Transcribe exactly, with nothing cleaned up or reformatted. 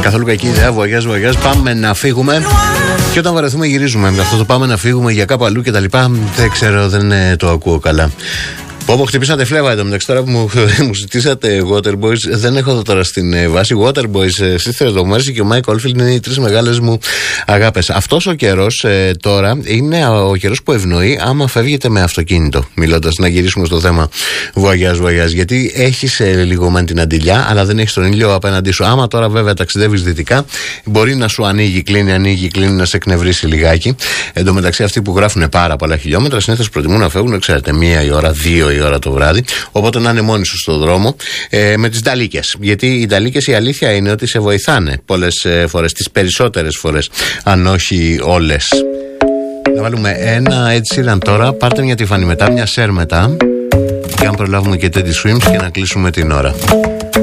Καθόλου κακή ιδέα, βοαγιάς, βοαγιάς. Πάμε να φύγουμε. Και όταν βαρεθούμε, γυρίζουμε. Με αυτό το πάμε να φύγουμε για κάπου αλλού κτλ. Δεν ξέρω, δεν ε, το ακούω καλά. Όπου χτυπήσατε φλέβα εδώ μεταξύ τώρα που μου, μου ζητήσατε Waterboys. Δεν έχω εδώ τώρα στην ε, βάση. Waterboys, Sister of Mercy και ο Mike Oldfield είναι οι τρεις μεγάλες μου αγάπες. Αυτός ο καιρός ε, τώρα είναι ο καιρός που ευνοεί άμα φεύγετε με αυτοκίνητο. Μιλώντας, να γυρίσουμε στο θέμα βοαγιάς, βοαγιάς. Γιατί έχεις ε, λιγομένη την αντιλιά, αλλά δεν έχεις τον ήλιο απέναντί σου. Άμα τώρα βέβαια ταξιδεύεις δυτικά, μπορεί να σου ανοίγει, κλείνει, ανοίγει, κλείνει, να σε εκνευρίσει λιγάκι. Εν τω μεταξύ, αυτοί που γράφουν πάρα πολλά χιλιόμετρα συνήθως προτιμούν να φεύγουν, ξέρετε, μία η ώρα, δύο η ώρα το βράδυ. Οπότε να είναι μόνοι σου στον δρόμο ε, με τις νταλίκες. Γιατί οι νταλίκες, η αλήθεια είναι ότι σε βοηθάνε πολλές ε, φορές, τις περισσότερες φορές, αν όχι όλες. Να βάλουμε ένα Ed Sheeran τώρα. Πάρτε μια Tiffany μετά, μια Cher μετά. Και αν προλάβουμε και Teddy Swims και να κλείσουμε την ώρα.